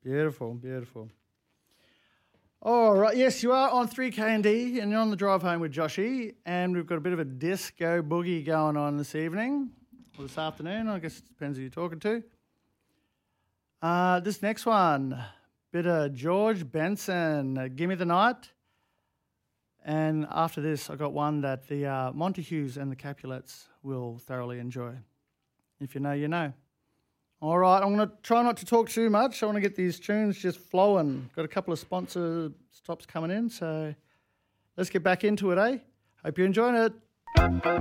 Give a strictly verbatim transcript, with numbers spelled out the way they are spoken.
Beautiful, beautiful. All right, yes, you are on three K and D and you're on the drive home with Joshy, and we've got a bit of a disco boogie going on this evening, or this afternoon, I guess it depends who you're talking to. Uh, this next one, bit of George Benson, uh, Gimme the Night. And after this, I got one that the uh, Montagues and the Capulets will thoroughly enjoy. If you know, you know. All right, I'm going to try not to talk too much. I want to get these tunes just flowing. Got a couple of sponsor stops coming in, so let's get back into it, eh? Hope you're enjoying it.